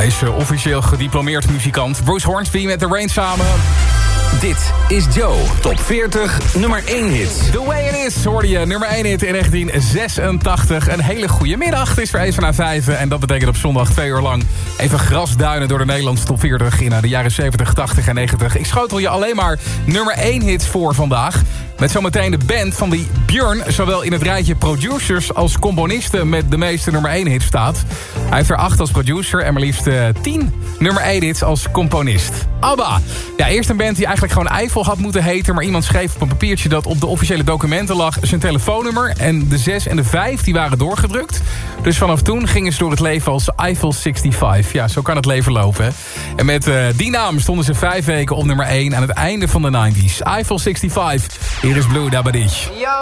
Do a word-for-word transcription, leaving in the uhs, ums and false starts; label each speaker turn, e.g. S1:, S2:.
S1: Hij is uh, officieel gediplomeerd muzikant. Bruce Hornsby met The Rain samen.
S2: Dit is Joe, top veertig, nummer één hit.
S1: The Way It Is hoorde je, nummer één hit in negentien zesentachtig. Een hele goede middag, het is weer even na vijf. En dat betekent op zondag twee uur lang even grasduinen door de Nederlandse top veertig... in de jaren zeventig, tachtig en negentig. Ik schotel je alleen maar nummer één hits voor vandaag. Met zometeen de band van die Björn... zowel in het rijtje producers als componisten... met de meeste nummer één hits staat. Hij heeft er acht als producer en maar liefst uh, tien nummer één hits als componist. ABBA. Ja, eerst een band die eigenlijk gewoon Eiffel had moeten heten... maar iemand schreef op een papiertje dat op de officiële documenten lag... zijn telefoonnummer en de zes en de vijf die waren doorgedrukt. Dus vanaf toen gingen ze door het leven als Eiffel zesenzestig. Ja, zo kan het leven lopen. Hè? En met uh, die naam stonden ze vijf weken op nummer één... aan het einde van de negentig. Eiffel zesenzestig. Hier is Blue Dabadie.